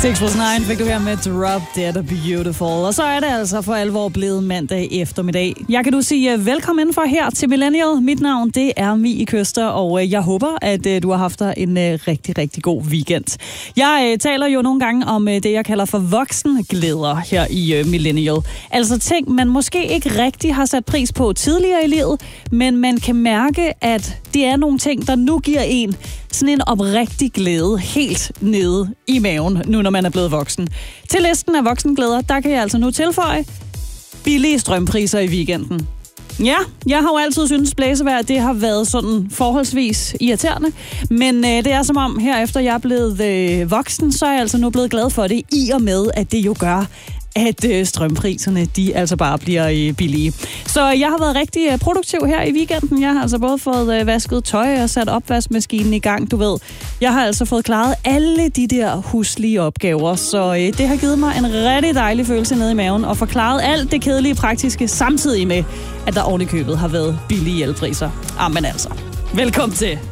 6+9 fik du her med Drop Dead Beautiful. Og så er det altså for alvor blevet mandag eftermiddag. Jeg kan du sige velkommen indenfor her til Millennial. Mit navn, det er Mie Køster, og jeg håber, at du har haft dig en rigtig, rigtig god weekend. Jeg taler jo nogle gange om det, jeg kalder for voksenglæder her i Millennial. Altså ting, man måske ikke rigtig har sat pris på tidligere i livet, men man kan mærke, at det er nogle ting, der nu giver en sådan en oprigtig glæde helt nede i maven, nu når man er blevet voksen. Til listen af voksenglæder, der kan jeg altså nu tilføje billige strømpriser i weekenden. Ja, jeg har jo altid syntes blæsevejr, det har været sådan forholdsvis irriterende, men det er som om, herefter jeg er blevet voksen, så er jeg altså nu blevet glad for det, i og med, at det jo gør, at strømpriserne, de altså bare bliver billige. Så jeg har været rigtig produktiv her i weekenden. Jeg har altså både fået vasket tøj og sat opvaskemaskinen i gang, du ved. Jeg har altså fået klaret alle de der huslige opgaver, så det har givet mig en rigtig dejlig følelse nede i maven, og forklaret alt det kedelige praktiske, samtidig med, at der oven i købet har været billige elpriser. Amen altså. Velkommen til.